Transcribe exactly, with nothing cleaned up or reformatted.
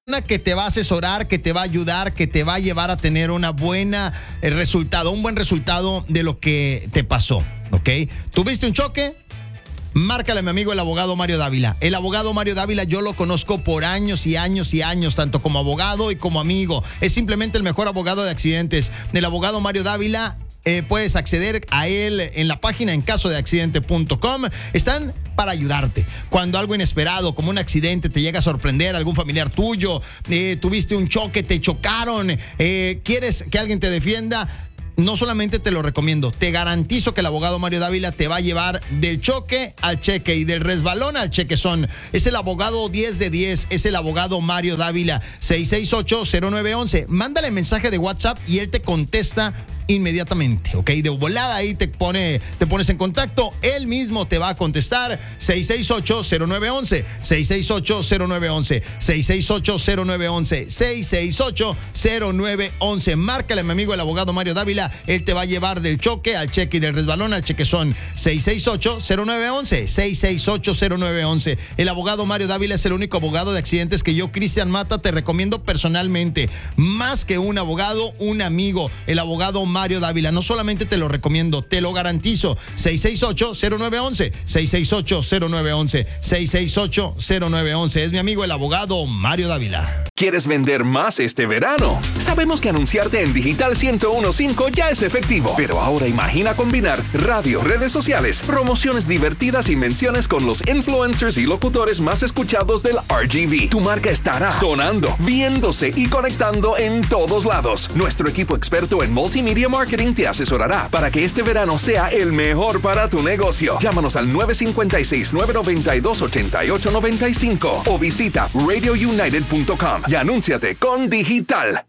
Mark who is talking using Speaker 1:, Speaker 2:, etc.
Speaker 1: que te va a asesorar, que te va a ayudar, que te va a llevar a tener una buena eh, resultado, un buen resultado de lo que te pasó, ¿ok? ¿Tuviste un choque? Márcale a mi amigo el abogado Mario Dávila. El abogado Mario Dávila yo lo conozco por años y años y años, tanto como abogado y como amigo. Es simplemente el mejor abogado de accidentes. El abogado Mario Dávila, eh, puedes acceder a él en la página en caso de accidente punto com. Están para ayudarte. Cuando algo inesperado, como un accidente, te llega a sorprender, algún familiar tuyo, eh, tuviste un choque, te chocaron, eh, quieres que alguien te defienda, no solamente te lo recomiendo, te garantizo que el abogado Mario Dávila te va a llevar del choque al cheque y del resbalón al chequezón. Es el abogado diez de diez, es el abogado Mario Dávila. seis seis ocho, cero nueve uno uno. Mándale mensaje de WhatsApp y él te contesta inmediatamente, ¿ok? De volada ahí te pone, te pones en contacto, él mismo te va a contestar. seis seis ocho, cero nueve uno uno, seis seis ocho, cero nueve uno uno, seis seis ocho, cero nueve uno uno, seis seis ocho, cero nueve uno uno. Márcale a mi amigo el abogado Mario Dávila, él te va a llevar del choque al cheque y del resbalón al chequezón. seis seis ocho, cero nueve uno uno, seis seis ocho, cero nueve uno uno. El abogado Mario Dávila es el único abogado de accidentes que yo, Cristian Mata, te recomiendo personalmente. Más que un abogado, un amigo. El abogado Mario Dávila, no solamente te lo recomiendo, te lo garantizo. seis seis ocho, cero nueve uno uno, seis seis ocho, cero nueve uno uno, seis seis ocho, cero nueve uno uno. Es mi amigo el abogado Mario Dávila.
Speaker 2: ¿Quieres vender más este verano? Sabemos que anunciarte en Digital ciento uno punto cinco ya es efectivo, pero ahora imagina combinar radio, redes sociales, promociones divertidas y menciones con los influencers y locutores más escuchados del R G V. Tu marca estará sonando, viéndose y conectando en todos lados. Nuestro equipo experto en multimedia marketing te asesorará para que este verano sea el mejor para tu negocio. Llámanos al nueve cinco seis, nueve nueve dos, ocho ocho nueve cinco o visita radio united punto com y anúnciate con Digital.